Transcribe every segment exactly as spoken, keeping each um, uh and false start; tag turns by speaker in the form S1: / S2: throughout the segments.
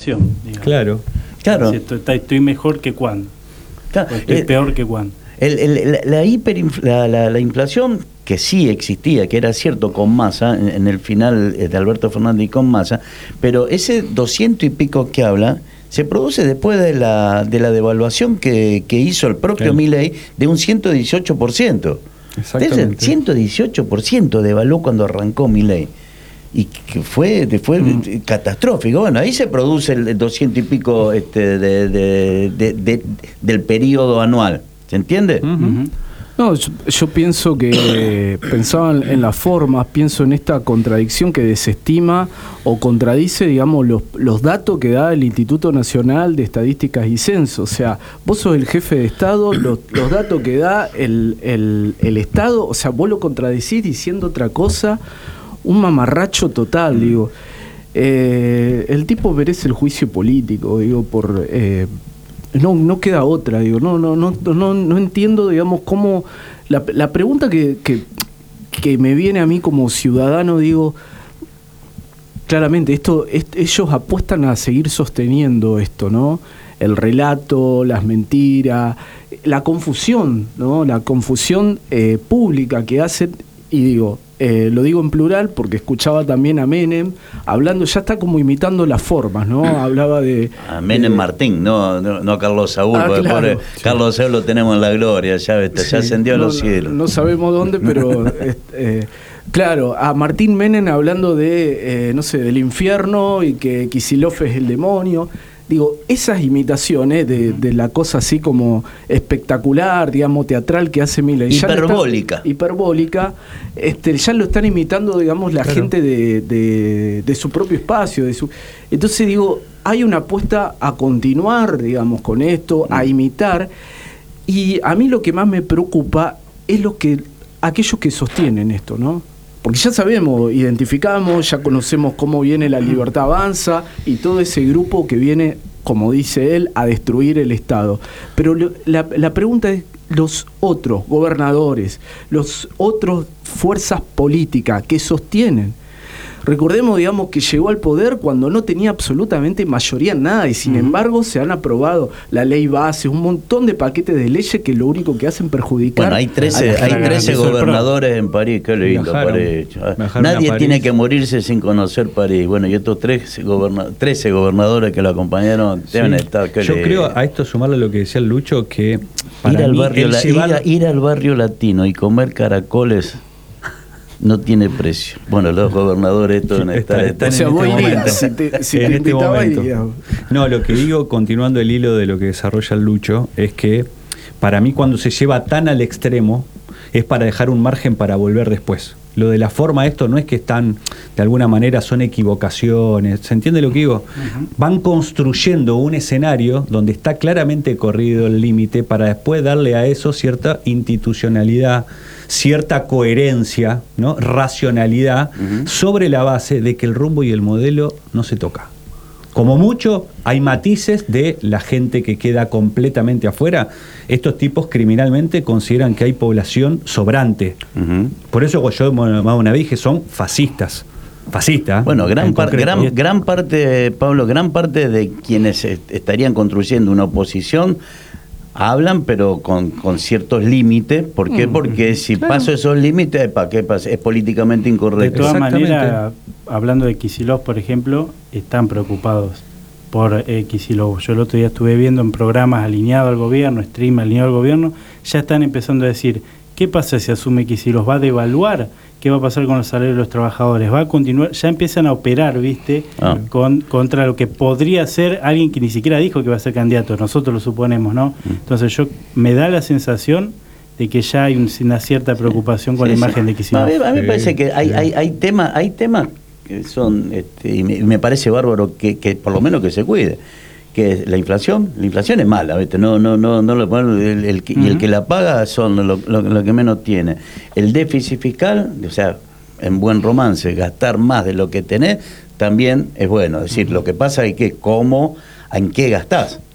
S1: inflación. Digamos.
S2: Claro.
S3: Claro.
S1: Estoy, estoy mejor que cuándo.
S3: Claro.
S1: Estoy eh, peor que cuándo.
S3: El, el, la, la, hiperinfl la, la, la inflación que sí existía, que era cierto con Massa, en, en el final de Alberto Fernández y con Massa, pero ese doscientos y pico que habla se produce después de la, de la devaluación que, que hizo el propio claro. Milei de un ciento dieciocho por ciento.
S2: Exactamente.
S3: Entonces, el ciento dieciocho por ciento devaluó cuando arrancó Milei. Y que fue, fue mm. catastrófico. Bueno, ahí se produce el doscientos y pico este, de, de, de, de, del periodo anual. ¿Se entiende?
S4: Uh-huh. No, yo, yo pienso que pensaba en las formas, pienso en esta contradicción que desestima o contradice, digamos, los, los datos que da el Instituto Nacional de Estadísticas y Censo. O sea, vos sos el jefe de Estado, los, los datos que da el, el, el Estado, o sea, vos lo contradecís diciendo otra cosa, un mamarracho total, digo. Eh, el tipo merece el juicio político, digo, por... Eh, No, no queda otra, digo, no, no, no, no, no entiendo, digamos, cómo la, la pregunta que, que, que me viene a mí como ciudadano, digo, claramente, esto, es, ellos apuestan a seguir sosteniendo esto, ¿no? El relato, las mentiras, la confusión, ¿no? La confusión eh, pública que hacen, y digo, Eh, lo digo en plural porque escuchaba también a Menem hablando, ya está como imitando las formas, ¿no? Hablaba de...
S3: A Menem
S4: de,
S3: Martín, no, no, no a Carlos Saúl,
S4: ah,
S3: porque
S4: claro,
S3: pobre,
S4: sí.
S3: Carlos Saúl lo tenemos en la gloria, ya, ¿viste? Ya
S4: sí,
S3: ascendió a
S4: no,
S3: los cielos.
S4: No, no sabemos dónde, pero... eh, claro, a Martín Menem hablando de, eh, no sé, del infierno y que Kicillof es el demonio. Digo, esas imitaciones de, de la cosa así como espectacular, digamos, teatral que hace Milei.
S3: Hiperbólica.
S4: Está, hiperbólica. Este, ya lo están imitando, digamos, la claro. gente de, de, de su propio espacio. De su... Entonces, digo, hay una apuesta a continuar, digamos, con esto, a imitar. Y a mí lo que más me preocupa es lo que aquellos que sostienen esto, ¿no? Porque ya sabemos, identificamos, ya conocemos cómo viene la Libertad Avanza y todo ese grupo que viene, como dice él, a destruir el Estado. Pero lo, la, la pregunta es, los otros gobernadores, los otros fuerzas políticas que sostienen. Recordemos, digamos, que llegó al poder cuando no tenía absolutamente mayoría en nada y sin uh-huh. embargo se han aprobado la ley base, un montón de paquetes de leyes que lo único que hacen perjudicar.
S3: Bueno, hay trece, hay trece gobernadores en París, qué lindo viajaron, París. Nadie París. Tiene que morirse sin conocer París. Bueno, y estos tres goberna- trece gobernadores que lo acompañaron sí. deben estar.
S2: Yo le... creo a esto sumarle lo que decía el Lucho, que para
S3: ir, al
S2: mí
S3: barrio la,
S2: llevar...
S3: ir, a, ir al barrio latino y comer caracoles no tiene precio. Bueno, los gobernadores estos en
S2: está,
S3: estar
S2: está, está en
S4: o sea,
S2: este momento.
S4: Si te, si
S2: en
S4: te
S2: este momento.
S4: Iría.
S2: No, lo que digo, continuando el hilo de lo que desarrolla el Lucho, es que para mí cuando se lleva tan al extremo es para dejar un margen para volver después. Lo de la forma, esto no es que están, de alguna manera, son equivocaciones. ¿Se entiende lo que digo? Uh-huh. Van construyendo un escenario donde está claramente corrido el límite para después darle a eso cierta institucionalidad, cierta coherencia, ¿no? Racionalidad, uh-huh. sobre la base de que el rumbo y el modelo no se toca. Como mucho, hay matices de la gente que queda completamente afuera. Estos tipos criminalmente consideran que hay población sobrante. Uh-huh. Por eso yo más una vez dije, son fascistas. Fascistas.
S3: Bueno, gran, par, gran, gran parte, Pablo, gran parte de quienes est- estarían construyendo una oposición hablan, pero con, con ciertos límites. ¿Por qué? Porque si claro. paso esos límites, ¿para qué pasa? Es políticamente incorrecto.
S1: De todas maneras, hablando de Kicillof, por ejemplo, están preocupados por eh, Kicillof. Yo el otro día estuve viendo en programas alineados al gobierno, stream alineado al gobierno, ya están empezando a decir, ¿qué pasa si asume Kicillof? ¿Va a devaluar? ¿Qué va a pasar con los salarios de los trabajadores? ¿Va a continuar? Ya empiezan a operar, ¿viste? Ah. Con, contra lo que podría ser alguien que ni siquiera dijo que va a ser candidato. Nosotros lo suponemos, ¿no? Mm. Entonces yo me da la sensación de que ya hay un, una cierta preocupación sí. con sí, la imagen sí. de Kicillof.
S3: A mí, a mí me parece que hay, hay, hay temas hay temas que son, este, y me, me parece bárbaro que, que por lo menos que se cuide. Que la inflación, la inflación es mala, ¿viste? No, no, no, no lo ponen, el, el, uh-huh. y el que la paga son lo, lo, lo que menos tiene. El déficit fiscal, o sea, en buen romance, gastar más de lo que tenés, también es bueno. Es decir, uh-huh. lo que pasa es que cómo, en qué gastás.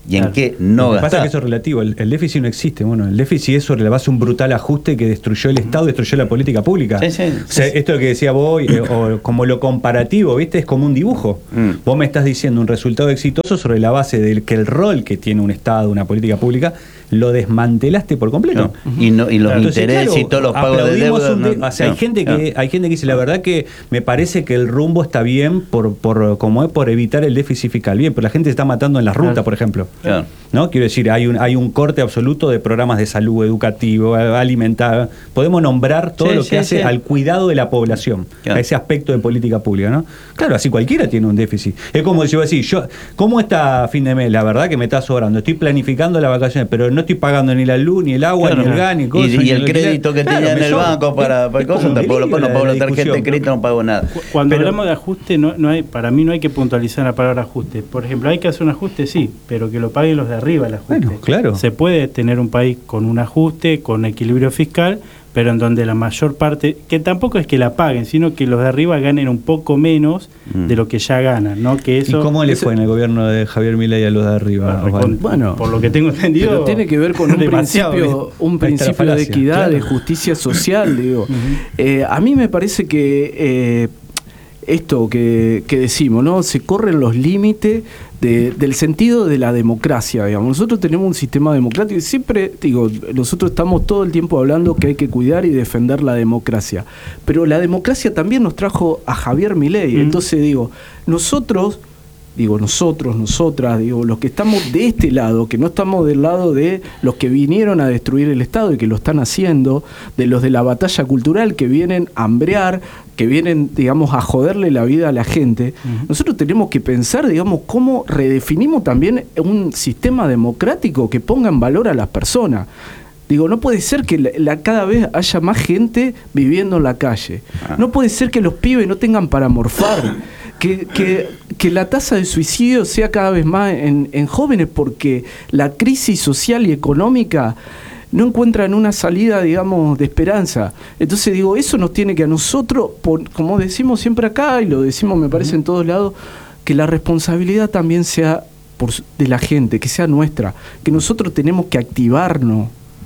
S3: y en
S1: claro.
S3: qué no
S2: Lo que
S3: gastar.
S2: pasa es que eso es relativo, el, el déficit no existe. Bueno, el déficit es sobre la base de un brutal ajuste que destruyó el Estado, destruyó la política pública.
S3: Sí, sí,
S2: o sea,
S3: sí, sí.
S2: esto que decía vos, eh, o como lo comparativo, ¿viste? Es como un dibujo.
S3: Mm.
S2: Vos me estás diciendo un resultado exitoso sobre la base del que el rol que tiene un Estado, una política pública, lo desmantelaste por completo.
S3: No, y, no, y los
S2: Entonces,
S3: intereses
S2: claro,
S3: y todos los pagos de
S2: aplaudimos
S3: deuda.
S2: un de-
S3: no,
S2: o sea, hay
S3: no,
S2: gente
S3: no.
S2: que hay gente que dice la verdad que me parece que el rumbo está bien por por como es por evitar el déficit fiscal. Bien, pero la gente se está matando en la ruta,
S1: Claro.
S2: por ejemplo.
S3: Claro.
S2: ¿No? Quiero decir, hay un hay un corte absoluto de programas de salud, educativo, alimentar. Podemos nombrar todo
S3: Sí,
S2: lo que
S3: sí,
S2: hace
S3: sí.
S2: al cuidado de la población,
S3: Claro.
S2: a ese aspecto de política pública, ¿no? Claro, así cualquiera tiene un déficit. Es como si yo decir, yo, ¿cómo está a fin de mes? La verdad que me está sobrando. Estoy planificando las vacaciones, pero no estoy pagando ni la luz, ni el agua,
S3: Claro.
S2: ni el gas, ni cosas.
S3: Y, y
S2: ni
S3: el crédito que
S2: Claro,
S3: tenía en
S2: me
S3: el
S2: sobra.
S3: banco para, para
S2: Es como
S3: cosas,
S2: un
S3: tampoco lo
S2: delirio
S3: no
S2: la-
S3: pago la
S2: la
S3: tarjeta de
S2: discusión.
S3: crédito, no pago nada.
S1: Cu- Cuando
S3: Pero-
S1: hablamos de ajuste, no, no hay, para mí no hay que puntualizar la palabra ajuste. Por ejemplo, hay que hacer un ajuste, sí, pero que lo paguen los de arriba el ajuste.
S2: Bueno, claro.
S1: Se puede tener un país con un ajuste, con equilibrio fiscal, pero en donde la mayor parte, que tampoco es que la paguen, sino que los de arriba ganen un poco menos
S3: Mm.
S1: de lo que ya ganan, ¿no? Que eso,
S2: ¿Y cómo le
S1: eso-
S2: fue en el gobierno de Javier Milei a los de arriba?
S1: Bueno,
S2: Osvaldo?
S4: Bueno,
S1: por lo que tengo entendido,
S4: Pero tiene que ver con un
S1: demasiado
S4: principio,
S1: bien.
S4: un
S2: Ahí está la
S4: principio de
S2: falacia,
S4: equidad,
S2: claro.
S4: de justicia social, digo.
S1: Ujú.
S4: Eh, a mí me parece que eh, esto que, que decimos, ¿no? Se corren los límites de- del sentido de la democracia, digamos. Nosotros tenemos un sistema democrático y siempre, digo, nosotros estamos todo el tiempo hablando que hay que cuidar y defender la democracia. Pero la democracia también nos trajo a Javier Milei.
S1: Mm.
S4: Entonces, digo, nosotros... Digo, nosotros, nosotras, digo, los que estamos de este lado, que no estamos del lado de los que vinieron a destruir el Estado y que lo están haciendo, de los de la batalla cultural que vienen a hambrear, que vienen, digamos, a joderle la vida a la gente,
S1: Ujú.
S4: nosotros tenemos que pensar, digamos, cómo redefinimos también un sistema democrático que ponga en valor a las personas. Digo, no puede ser que la, la- cada vez haya más gente viviendo en la calle.
S3: Ah.
S4: No puede ser que los pibes no tengan para morfar. Que, que, que la tasa de suicidio sea cada vez más en, en jóvenes porque la crisis social y económica no encuentran una salida, digamos, de esperanza. Entonces, digo, eso nos tiene que a nosotros, por, como decimos siempre acá, y lo decimos, me parece, en todos lados, que la responsabilidad también sea por, su- de la gente, que sea nuestra, que nosotros tenemos que activarnos.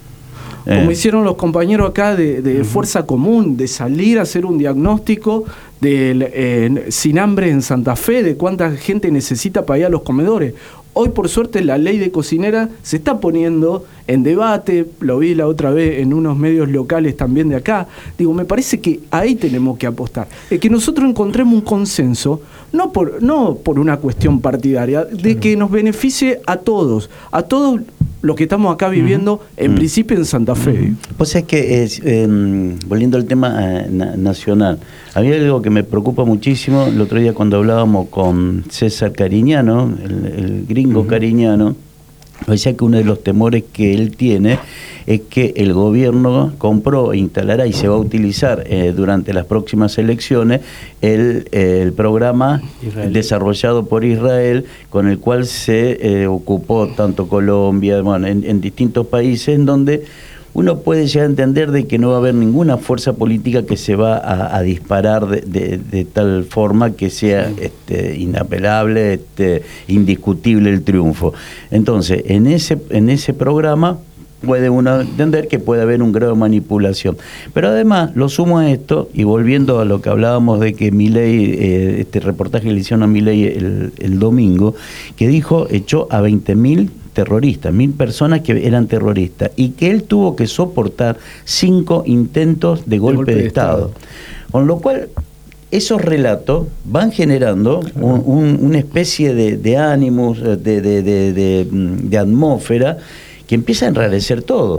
S4: Como
S3: Eh.
S4: hicieron los compañeros acá de, de Fuerza Común, de salir a hacer un diagnóstico del eh, sin hambre en Santa Fe, de cuánta gente necesita para ir a los comedores. Hoy, por suerte, la ley de cocinera se está poniendo en debate, lo vi la otra vez en unos medios locales también de acá. Digo, me parece que ahí tenemos que apostar. Es que nosotros encontremos un consenso, no por, no por una cuestión partidaria, de que nos beneficie a todos, a todos los que estamos acá viviendo, en
S3: Mm.
S4: principio en Santa Fe.
S3: Pues es que, es, eh, volviendo al tema eh, na- nacional, había algo que me preocupa muchísimo. El otro día cuando hablábamos con César Cariñano, el, el gringo
S1: Ujú.
S3: Cariñano, decía que uno de los temores que él tiene es que el gobierno compró, instalará y se va a utilizar eh, durante las próximas elecciones el, eh, el programa
S1: Israel.
S3: desarrollado por Israel, con el cual se eh, ocupó tanto Colombia, bueno, en, en distintos países, en donde uno puede llegar a entender de que no va a haber ninguna fuerza política que se va a, a disparar de, de- de tal forma que sea este, inapelable, este, indiscutible el triunfo. Entonces, en ese, en ese programa puede uno entender que puede haber un grado de manipulación. Pero además, lo sumo a esto, y volviendo a lo que hablábamos de que Milei, eh, este reportaje que le hicieron a Milei el, el domingo, que dijo, echó a veinte mil terroristas, mil personas que eran terroristas, y que él tuvo que soportar cinco intentos de golpe,
S4: golpe
S3: de,
S4: de
S3: Estado.
S4: Estado.
S3: Con lo cual, esos relatos van generando un- un- una especie de, de ánimos, de, de, de, de, de atmósfera, que empieza a enrarecer todo.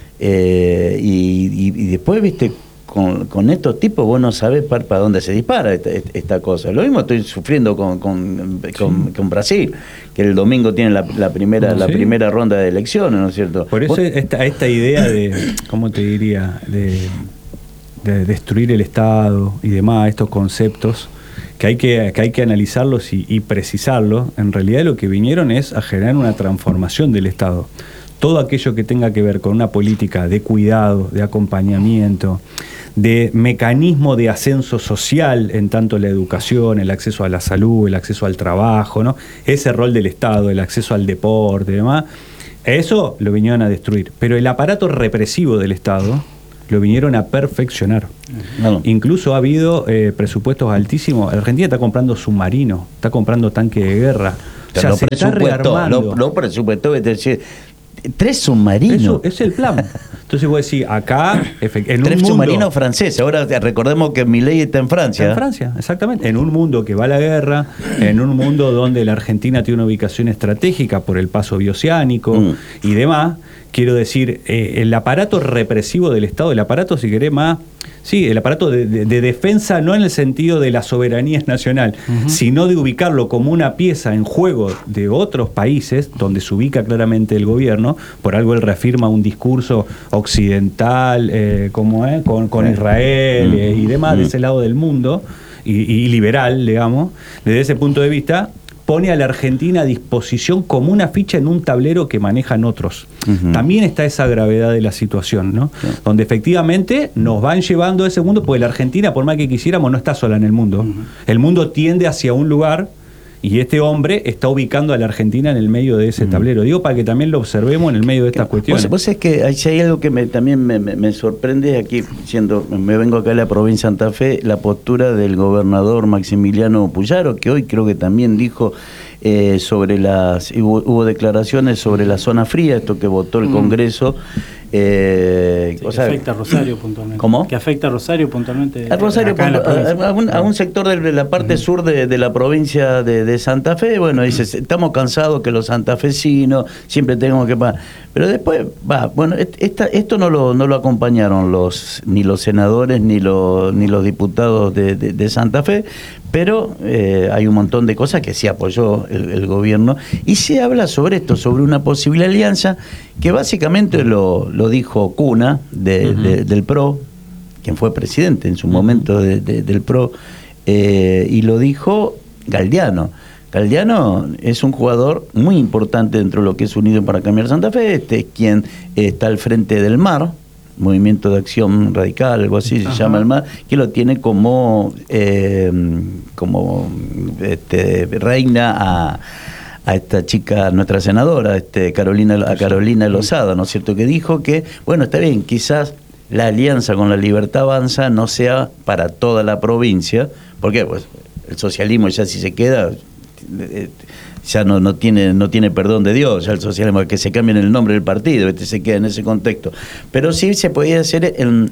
S3: Eh, y, y- y después, viste, con, con estos tipos vos no sabés para, para dónde se dispara esta, esta cosa. Lo mismo estoy sufriendo con, con, con, con Brasil, que el domingo tiene la, la primera la
S2: Sí.
S3: primera ronda de elecciones, ¿no es cierto?
S2: Por eso
S3: Vos-
S2: esta, esta idea de, ¿cómo te diría? De, de destruir el Estado y demás, estos conceptos, que hay que, que hay que analizarlos y, y precisarlos, en realidad lo que vinieron es a generar una transformación del Estado. todo aquello que tenga que ver con una política de cuidado, de acompañamiento, de mecanismo de ascenso social, en tanto la educación, el acceso a la salud, el acceso al trabajo, ¿no? Ese rol del Estado, el acceso al deporte y demás, eso lo vinieron a destruir. Pero el aparato represivo del Estado lo vinieron a perfeccionar. Uh-huh. Incluso ha habido eh, presupuestos altísimos. Argentina está comprando submarinos, está comprando tanques de guerra.
S3: O sea, lo se está rearmando. Lo, lo presupuestó, es decir, tres submarinos.
S2: Eso es el plan. Entonces vos decís, acá, en
S3: tres
S2: un
S3: submarinos
S2: mundo,
S3: franceses. Ahora recordemos que Milei está en Francia.
S2: En Francia, exactamente. En un mundo que va a la guerra, en un mundo donde la Argentina tiene una ubicación estratégica por el paso bioceánico mm. y demás. Quiero decir, eh, el aparato represivo del Estado, el aparato, si querés, más... Sí, el aparato de, de, de defensa, no en el sentido de la soberanía nacional, uh-huh. sino de ubicarlo como una pieza en juego de otros países, donde se ubica claramente el gobierno. Por algo él reafirma un discurso occidental, eh, como es, con, con Israel uh-huh. eh, y demás, uh-huh. de ese lado del mundo, y, y liberal, digamos. Desde ese punto de vista, pone a la Argentina a disposición como una ficha en un tablero que manejan otros. Uh-huh. También está esa gravedad de la situación, ¿no? Uh-huh. Donde efectivamente nos van llevando a ese mundo, porque la Argentina, por más que quisiéramos, no está sola en el mundo. Uh-huh. El mundo tiende hacia un lugar y este hombre está ubicando a la Argentina en el medio de ese uh-huh. tablero. Digo, para que también lo observemos en el medio de estas cuestiones.
S3: Vos, vos es que hay, hay algo que me, también me, me, me sorprende aquí, siendo, me vengo acá a la provincia de Santa Fe, la postura del gobernador Maximiliano Puyaro, que hoy creo que también dijo eh, sobre las, hubo, hubo declaraciones sobre la zona fría, esto que votó el uh-huh. Congreso. Eh,
S1: sí, o sea, que afecta a Rosario puntualmente.
S3: ¿Cómo?
S1: Que afecta a Rosario puntualmente.
S3: A Rosario, puntu a, a, un, a un sector de la parte uh-huh. sur de, de la provincia de, de Santa Fe. Bueno, dice, estamos cansados que los santafesinos siempre tenemos que pagar. Pero después, va, bueno, esta, esto no lo, no lo acompañaron los ni los senadores ni los, ni los diputados de, de, de Santa Fe, pero eh, hay un montón de cosas que sí apoyó el, el gobierno. Y se habla sobre esto, sobre una posible alianza que básicamente lo, lo dijo Cuna de, uh-huh. de, del P R O, quien fue presidente en su uh-huh. momento de, de, del P R O, eh, y lo dijo Galdiano. Galdiano es un jugador muy importante dentro de lo que es Unidos para Cambiar Santa Fe. Este es quien está al frente del M A R, Movimiento de Acción Radical, algo así Ajá. se llama el M A R, que lo tiene como, eh, como este, reina a, a esta chica, nuestra senadora, este, Carolina, a Carolina Lozada, ¿no es cierto? Que dijo que, bueno, está bien, quizás la alianza con la Libertad Avanza no sea para toda la provincia, porque pues el socialismo ya si se queda... ya no, no tiene no tiene perdón de Dios, ya el socialismo, que se cambien el nombre del partido, este se queda en ese contexto, pero sí se podía hacer en,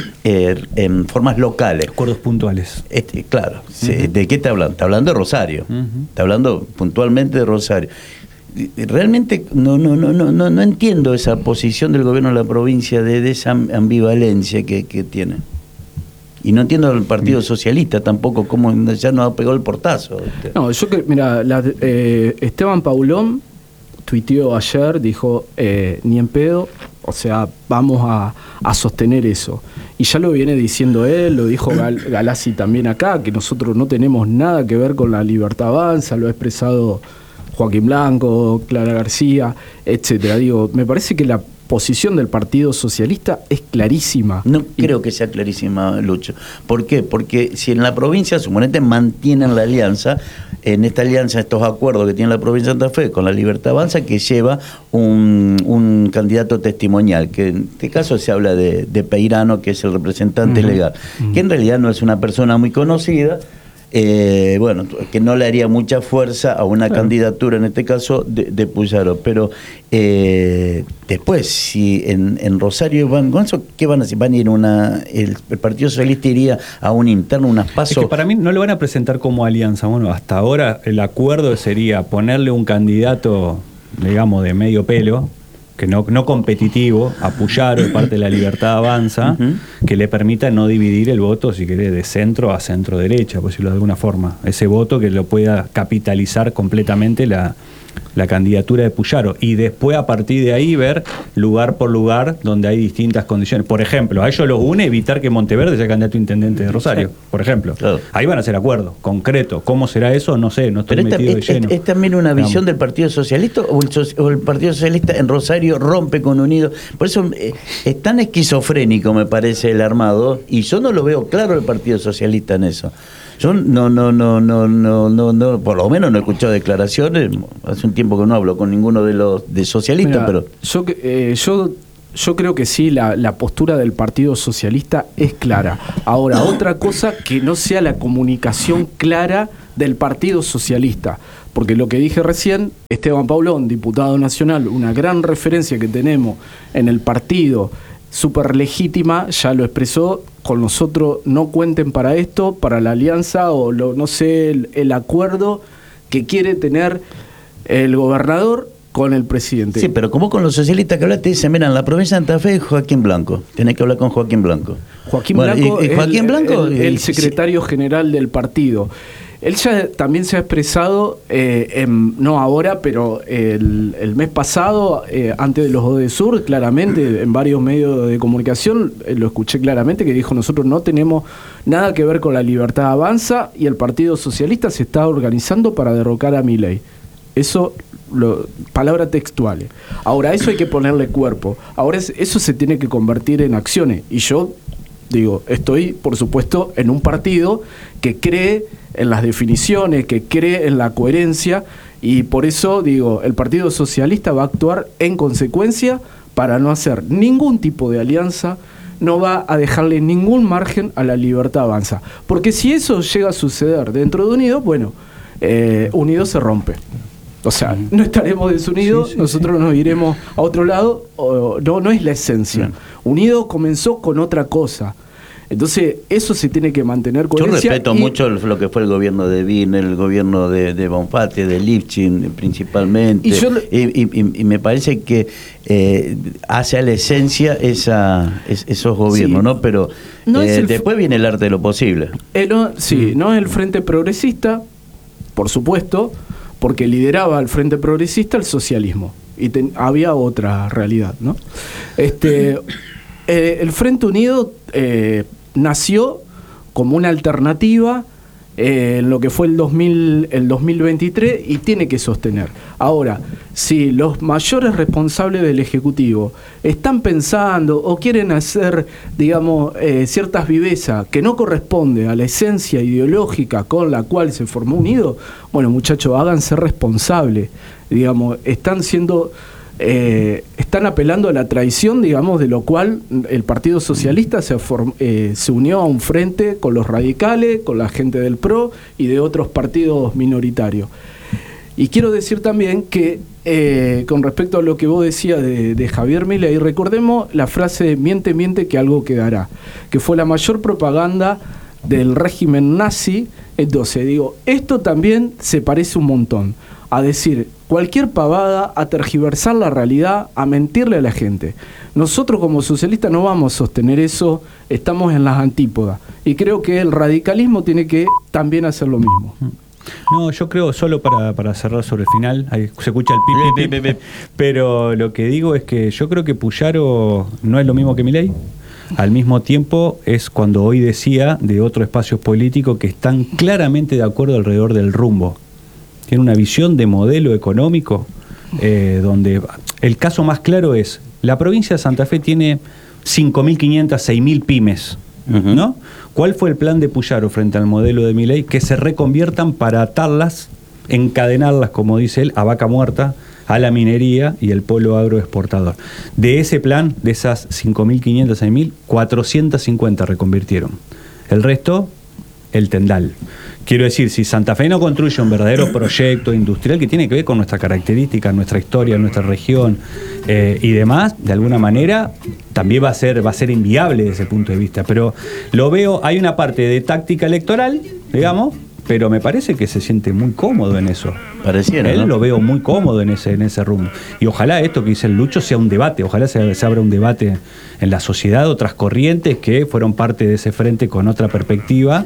S3: en formas locales,
S2: acuerdos puntuales.
S3: Este, claro, uh-huh. sí, ¿de qué está hablando? Está hablando de Rosario, uh-huh. está hablando puntualmente de Rosario. Realmente no no no no no, no entiendo esa posición del gobierno de la provincia, de, de esa ambivalencia que, que tiene. Y no entiendo el Partido Socialista tampoco, cómo ya no ha pegado el portazo.
S4: No, yo que, mira, la, eh, Esteban Paulón tuiteó ayer, dijo, eh, ni en pedo, o sea, vamos a, a sostener eso. Y ya lo viene diciendo él, lo dijo Gal, Galassi también acá, que nosotros no tenemos nada que ver con la Libertad Avanza, lo ha expresado Joaquín Blanco, Clara García, etcétera. Digo, me parece que la posición del Partido Socialista es clarísima.
S3: No y... creo que sea clarísima, Lucho. ¿Por qué? Porque si en la provincia, suponete, mantienen la alianza, en esta alianza, estos acuerdos que tiene la provincia de Santa Fe con la Libertad Avanza, que lleva un, un candidato testimonial, que en este caso se habla de, de Peirano, que es el representante uh-huh. legal, uh-huh. que en realidad no es una persona muy conocida, Eh, bueno, que no le haría mucha fuerza a una claro. candidatura, en este caso, de, de Puyaro. Pero eh, después, si en, en Rosario van, ¿qué van a hacer? Van a ir una, el, el Partido Socialista iría a un interno, unas pasos.
S2: Es que para mí no lo van a presentar como alianza. Bueno, hasta ahora el acuerdo sería ponerle un candidato, digamos, de medio pelo, que no, no competitivo, a Puyaro de parte de la Libertad Avanza, uh-huh. que le permita no dividir el voto, si querés, de centro a centro derecha, por decirlo de alguna forma. Ese voto que lo pueda capitalizar completamente la, la candidatura de Puyaro, y después a partir de ahí ver lugar por lugar donde hay distintas condiciones. Por ejemplo, a ellos los une evitar que Monteverde sea candidato a intendente de Rosario, por ejemplo. Claro. Ahí van a hacer acuerdos, concreto. ¿Cómo será eso? No sé, no estoy
S3: Pero
S2: metido
S3: esta,
S2: de lleno.
S3: ¿Es, es también una visión Digamos. del Partido Socialista o el, o el Partido Socialista en Rosario rompe con Unidos? Por eso eh, es tan esquizofrénico, me parece, el armado, y yo no lo veo claro el Partido Socialista en eso. Yo no, no, no, no, no, no, no, por lo menos no he escuchado declaraciones. Hace un tiempo que no hablo con ninguno de los de socialistas, Mira, pero
S4: yo, eh, yo, yo creo que sí, la, la postura del Partido Socialista es clara. Ahora, otra cosa que no sea la comunicación clara del Partido Socialista, porque lo que dije recién, Esteban Paulón, diputado nacional, una gran referencia que tenemos en el partido, súper legítima, ya lo expresó, con nosotros no cuenten para esto, para la alianza o lo, no sé, el, el acuerdo que quiere tener el gobernador con el presidente.
S3: Sí, pero como con los socialistas que hablaste, dicen, mira, en la provincia de Santa Fe es Joaquín Blanco, tenés que hablar con Joaquín Blanco.
S4: Joaquín
S3: bueno,
S4: Blanco,
S3: y, y Joaquín
S4: el,
S3: Blanco
S4: el, el secretario sí. general del partido. Él ya también se ha expresado, eh, en, no ahora, pero el, el mes pasado, eh, antes de los ODESUR, claramente, en varios medios de comunicación, eh, lo escuché claramente, que dijo, nosotros no tenemos nada que ver con la Libertad Avanza y el Partido Socialista se está organizando para derrocar a Milei. Eso, lo, palabras textuales. Ahora, eso hay que ponerle cuerpo. Ahora es, eso se tiene que convertir en acciones. Y yo, digo, estoy, por supuesto, en un partido que cree en las definiciones, que cree en la coherencia, y por eso digo, el Partido Socialista va a actuar en consecuencia para no hacer ningún tipo de alianza, no va a dejarle ningún margen a la Libertad Avanza. Porque si eso llega a suceder dentro de Unidos, bueno, eh, Unidos se rompe. O sea, no estaremos desunidos, sí, sí, nosotros sí. nos iremos a otro lado, o, no, no es la esencia. Bien. Unidos comenzó con otra cosa. Entonces, eso se tiene que mantener coherencia.
S3: Yo respeto
S4: y...
S3: mucho lo que fue el gobierno de Wiener, el gobierno de, de Bonfatti, de Lifchin principalmente. Y, yo... y, y, y me parece que eh, hace a la esencia esa, es, esos gobiernos, sí. ¿no? Pero no eh, el... después viene el arte de lo posible.
S4: Eh, no, sí, mm. no es el Frente Progresista, por supuesto, porque lideraba el Frente Progresista el socialismo. Y ten, había otra realidad, ¿no? Este, eh, el Frente Unido eh, nació como una alternativa eh, en lo que fue el, dos mil, el dos mil veintitrés y tiene que sostener. Ahora, si los mayores responsables del Ejecutivo están pensando o quieren hacer, digamos, eh, ciertas vivezas que no corresponde a la esencia ideológica con la cual se formó Unido, bueno, muchachos, háganse responsables. Digamos, están siendo... Eh, están apelando a la traición, digamos, de lo cual el Partido Socialista se, form, eh, se unió a un frente con los radicales, con la gente del P R O y de otros partidos minoritarios. Y quiero decir también que, eh, con respecto a lo que vos decías de, de Javier Milei, recordemos la frase de miente, miente que algo quedará, que fue la mayor propaganda del régimen nazi. Entonces, digo, esto también se parece un montón a decir cualquier pavada, a tergiversar la realidad, a mentirle a la gente. Nosotros como socialistas no vamos a sostener eso, estamos en las antípodas. Y creo que el radicalismo tiene que también hacer lo mismo.
S2: No, yo creo, solo para, para cerrar sobre el final, ahí se escucha el pip, pip, pip, pero lo que digo es que yo creo que Puyaro no es lo mismo que Milei. Al mismo tiempo es cuando hoy decía de otros espacios políticos que están claramente de acuerdo alrededor del rumbo. Tiene una visión de modelo económico eh, donde el caso más claro es, la provincia de Santa Fe tiene cinco mil quinientas, seis mil pymes, uh-huh. ¿no? ¿Cuál fue el plan de Puyaro frente al modelo de Milei? Que se reconviertan para atarlas, encadenarlas, como dice él, a vaca muerta, a la minería y el polo agroexportador. De ese plan, de esas cinco mil quinientas, seis mil, cuatrocientas cincuenta reconvirtieron. El resto, el tendal. Quiero decir, si Santa Fe no construye un verdadero proyecto industrial que tiene que ver con nuestra característica, nuestra historia, nuestra región eh, y demás, de alguna manera también va a ser, va a ser inviable desde ese punto de vista. Pero lo veo, hay una parte de táctica electoral, digamos, pero me parece que se siente muy cómodo en eso.
S3: Pareciera,
S2: Él
S3: ¿no?
S2: lo veo muy cómodo en ese, en ese rumbo. Y ojalá esto que dice el Lucho sea un debate, ojalá se, se abra un debate en la sociedad, otras corrientes que fueron parte de ese frente con otra perspectiva,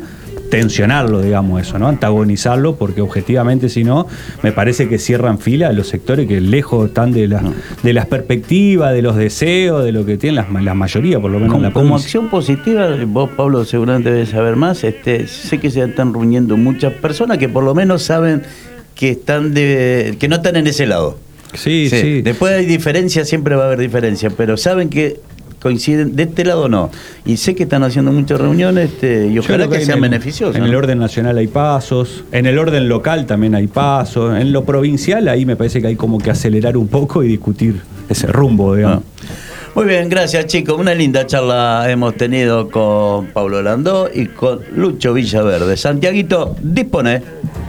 S2: tensionarlo, digamos, eso, ¿no? Antagonizarlo, porque objetivamente, si no, me parece que cierran fila a los sectores que lejos están de, la, no. de las perspectivas, de los deseos, de lo que tienen la, la mayoría, por lo menos
S3: como,
S2: en la
S3: como
S2: provincia.
S3: acción positiva, vos, Pablo, seguramente debes saber más, este, sé que se están reuniendo muchas personas que por lo menos saben que están de, que no están en ese lado.
S2: Sí, sí, sí.
S3: Después hay diferencias, siempre va a haber diferencias, pero saben que coinciden de este lado no, y sé que están haciendo muchas reuniones, este, y ojalá que, que sean
S2: el,
S3: beneficiosas.
S2: En
S3: ¿no?
S2: el orden nacional hay pasos, en el orden local también hay pasos, en lo provincial ahí me parece que hay como que acelerar un poco y discutir ese rumbo, digamos.
S3: Ah. Muy bien, gracias chicos, una linda charla hemos tenido con Pablo Landó y con Lucho Villaverde. Santiaguito, dispone.